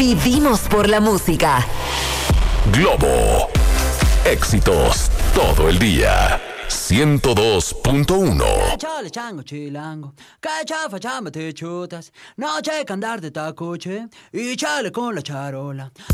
Vivimos por la música. Globo. Éxitos todo el día. 102.1. Chale chango chilango, que chafa chamba te chutas, no checa andar de tacuche y chale con la charola.